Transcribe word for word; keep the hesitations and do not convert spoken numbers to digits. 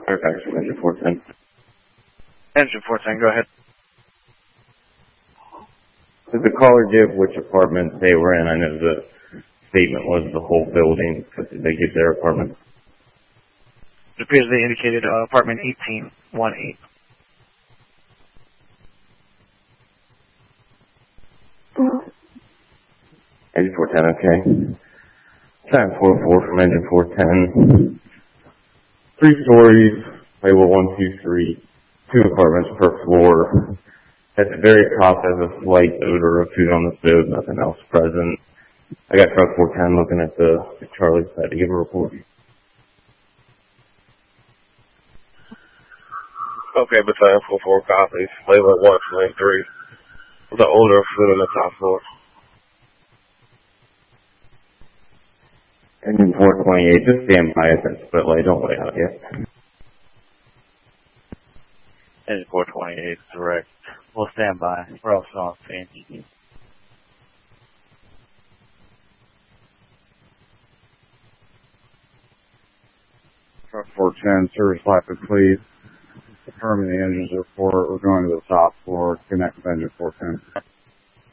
Fairfax from engine four ten. Engine four ten, go ahead. Did the caller give which apartment they were in? I know the statement was the whole building, but did they give their apartment? It appears they indicated uh, apartment eighteen one eight. Engine four ten, okay. Time four four from engine four ten. Three stories, label one two three. Two apartments per floor. At the very top has a slight odor of food on the stove, nothing else present. I got truck four ten looking at the, the Charlie's side to give a report. Okay, battalion four four copies. Label one twenty-three. The odor of food on the top floor. Engine four twenty-eight, just stand by at that split light, don't lay out yet. Engine four twenty-eight, direct. We'll stand by. We're also on scene. Truck four ten, service lapid, please. Confirming the engines are for, we're going to the top floor, connect with engine four ten.